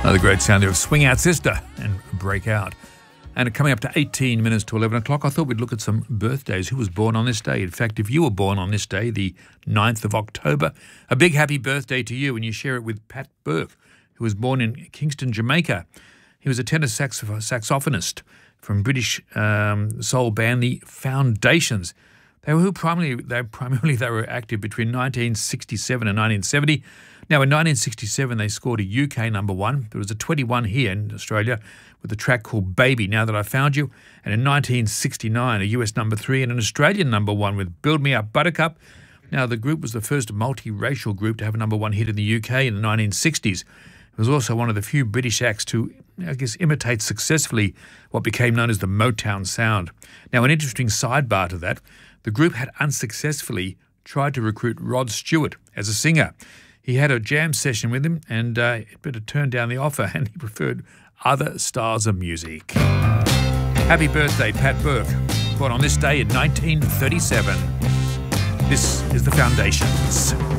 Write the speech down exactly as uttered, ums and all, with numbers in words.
Another great sound there of Swing Out Sister and Break Out. And coming up to eighteen minutes to eleven o'clock, I thought we'd look at some birthdays. Who was born on this day? In fact, if you were born on this day, the ninth of October, a big happy birthday to you, and you share it with Pat Burke, who was born in Kingston, Jamaica. He was a tenor saxoph- saxophonist from British um, soul band The Foundations. They were who primarily they primarily they were active between nineteen sixty-seven and nineteen seventy. Now, in nineteen sixty-seven, they scored a U K number one. There was a twenty-one here in Australia with a track called Baby, Now That I Found You. And in nineteen sixty-nine, a U S number three and an Australian number one with Build Me Up Buttercup. Now, the group was the first multiracial group to have a number one hit in the U K in the nineteen sixties. It was also one of the few British acts to, I guess, imitate successfully what became known as the Motown sound. Now, an interesting sidebar to that, the group had unsuccessfully tried to recruit Rod Stewart as a singer. He had a jam session with him and uh, it turned down the offer, and he preferred other styles of music. Happy birthday, Pat Burke, born on this day in nineteen thirty-seven. This is The Foundations.